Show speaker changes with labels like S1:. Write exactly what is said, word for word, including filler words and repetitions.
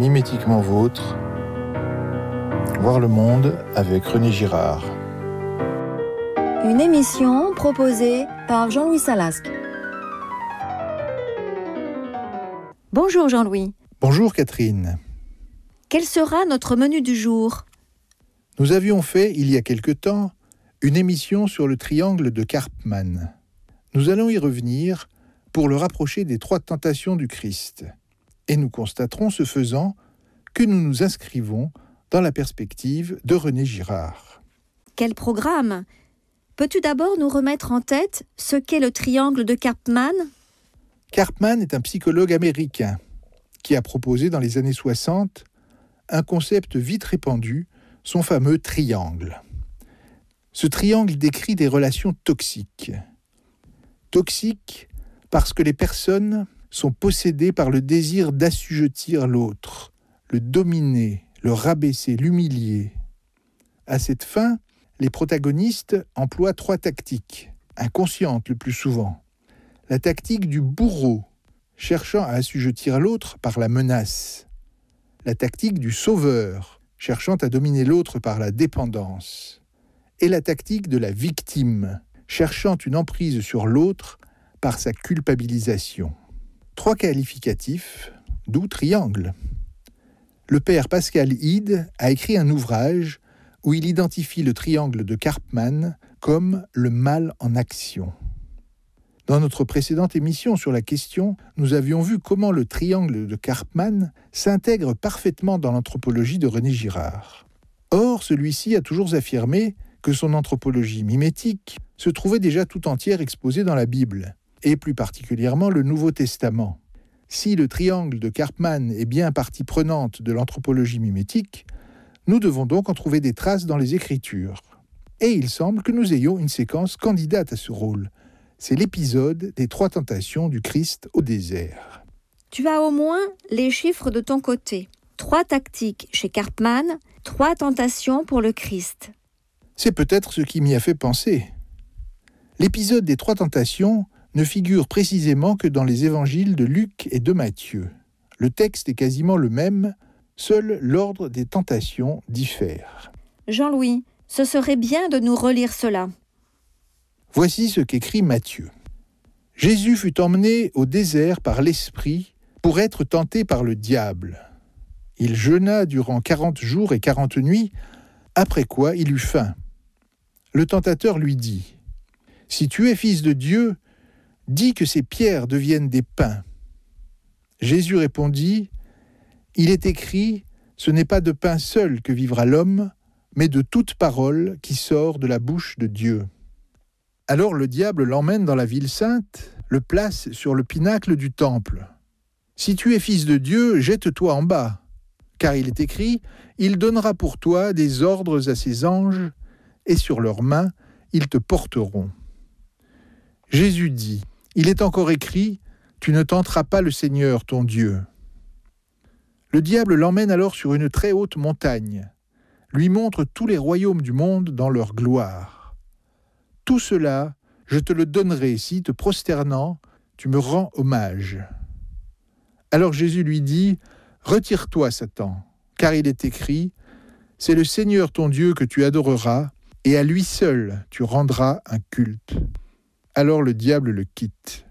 S1: Mimétiquement vôtre, voir le monde avec René Girard.
S2: Une émission proposée par Jean-Louis Salasque. Bonjour Jean-Louis.
S1: Bonjour Catherine.
S2: Quel sera notre menu du jour ?
S1: Nous avions fait, il y a quelque temps, une émission sur le triangle de Karpman. Nous allons y revenir pour le rapprocher des trois tentations du Christ. Et nous constaterons, ce faisant, que nous nous inscrivons dans la perspective de René Girard.
S2: Quel programme ? Peux-tu d'abord nous remettre en tête ce qu'est le triangle de Karpman ?
S1: Karpman est un psychologue américain qui a proposé dans les années soixante un concept vite répandu, son fameux triangle. Ce triangle décrit des relations toxiques. Toxiques parce que les personnes sont possédées par le désir d'assujettir l'autre, le dominer, le rabaisser, l'humilier. À cette fin, les protagonistes emploient trois tactiques, inconscientes le plus souvent. La tactique du bourreau, cherchant à assujettir l'autre par la menace. La tactique du sauveur, cherchant à dominer l'autre par la dépendance. Et la tactique de la victime, cherchant une emprise sur l'autre par sa culpabilisation. Trois qualificatifs, d'où triangle. Le père Pascal Hide a écrit un ouvrage où il identifie le triangle de Karpman comme le mal en action. Dans notre précédente émission sur la question, nous avions vu comment le triangle de Karpman s'intègre parfaitement dans l'anthropologie de René Girard. Or, celui-ci a toujours affirmé que son anthropologie mimétique se trouvait déjà tout entière exposée dans la Bible, et plus particulièrement le Nouveau Testament. Si le triangle de Karpman est bien partie prenante de l'anthropologie mimétique, nous devons donc en trouver des traces dans les Écritures. Et il semble que nous ayons une séquence candidate à ce rôle. C'est l'épisode des trois tentations du Christ au désert.
S2: Tu as au moins les chiffres de ton côté. Trois tactiques chez Karpman, trois tentations pour le Christ.
S1: C'est peut-être ce qui m'y a fait penser. L'épisode des trois tentations ne figure précisément que dans les évangiles de Luc et de Matthieu. Le texte est quasiment le même, seul l'ordre des tentations diffère.
S2: Jean-Louis, ce serait bien de nous relire cela.
S1: Voici ce qu'écrit Matthieu. « Jésus fut emmené au désert par l'Esprit pour être tenté par le diable. Il jeûna durant quarante jours et quarante nuits, après quoi il eut faim. Le tentateur lui dit « Si tu es fils de Dieu, dis que ces pierres deviennent des pains. » Jésus répondit « Il est écrit, ce n'est pas de pain seul que vivra l'homme, mais de toute parole qui sort de la bouche de Dieu. » Alors le diable l'emmène dans la ville sainte, le place sur le pinacle du temple. « Si tu es fils de Dieu, jette-toi en bas, car il est écrit, il donnera pour toi des ordres à ses anges, et sur leurs mains, ils te porteront. » Jésus dit, « Il est encore écrit, tu ne tenteras pas le Seigneur ton Dieu. » Le diable l'emmène alors sur une très haute montagne, lui montre tous les royaumes du monde dans leur gloire. « Tout cela, je te le donnerai si, te prosternant, tu me rends hommage. » Alors Jésus lui dit, « Retire-toi, Satan, car il est écrit, c'est le Seigneur ton Dieu que tu adoreras, et à lui seul tu rendras un culte. » Alors le diable le quitte.